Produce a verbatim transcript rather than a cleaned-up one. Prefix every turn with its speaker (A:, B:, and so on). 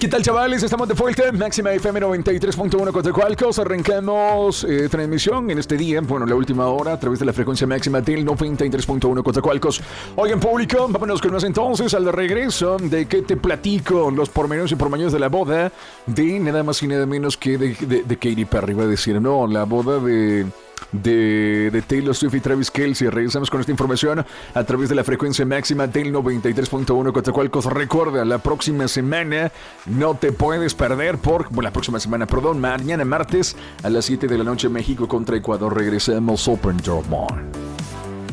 A: ¿Qué tal, chavales? Estamos de vuelta. Máxima F M noventa y tres punto uno Coatzacoalcos. Arrancamos eh, transmisión en este día, bueno, la última hora, a través de la frecuencia máxima del noventa y tres punto uno Coatzacoalcos. Oigan, público, vámonos con más entonces al regreso de que te platico los pormenores y pormenores de la boda de nada más y nada menos que de, de, de Katy Perry. Va a decir, no, la boda de... De, de Taylor Swift y Travis Kelce. Regresamos con esta información a través de la frecuencia máxima del noventa y tres punto uno Coatzacoalcos. Recuerda, la próxima semana no te puedes perder por... Bueno, la próxima semana, perdón, mañana martes a las siete de la noche, México contra Ecuador. Regresamos Open Door Mall.